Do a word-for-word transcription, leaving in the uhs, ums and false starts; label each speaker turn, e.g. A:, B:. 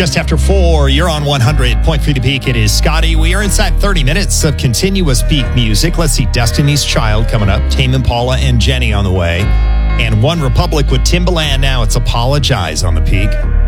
A: Just after four, you're on one hundred point three The Peak. It is Scotty. We are inside thirty minutes of continuous Peak music. Let's see, Destiny's Child coming up, Tame Impala and Jenny on the way, and One Republic with Timbaland now. It's Apologize on The Peak.